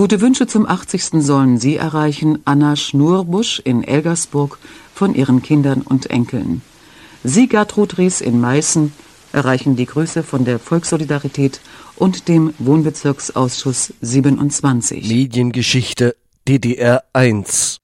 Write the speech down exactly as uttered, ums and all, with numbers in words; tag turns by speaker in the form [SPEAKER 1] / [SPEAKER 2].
[SPEAKER 1] Gute Wünsche zum achtzigsten sollen Sie erreichen, Anna Schnurbusch in Elgersburg, von ihren Kindern und Enkeln. Sie, Gertrud Ries in Meißen, erreichen die Grüße von der Volkssolidarität und dem Wohnbezirksausschuss siebenundzwanzig.
[SPEAKER 2] Mediengeschichte D D R eins